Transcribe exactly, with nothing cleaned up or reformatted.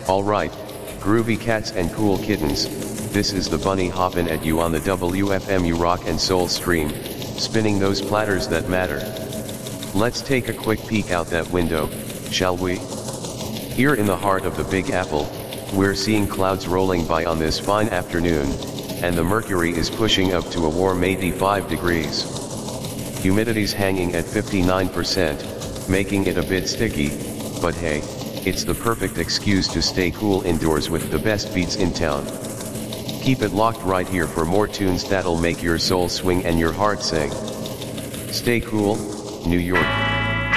Alright, groovy cats and cool kittens, this is the bunny hoppin' at you on the W F M U Rock and Soul stream, spinning those platters that matter. Let's take a quick peek out that window, shall we? Here in the heart of the Big Apple, we're seeing clouds rolling by on this fine afternoon, and the mercury is pushing up to a warm eighty-five degrees. Humidity's hanging at fifty-nine percent, making it a bit sticky, but hey, it's the perfect excuse to stay cool indoors with the best beats in town. Keep it locked right here for more tunes that'll make your soul swing and your heart sing. Stay cool, New York.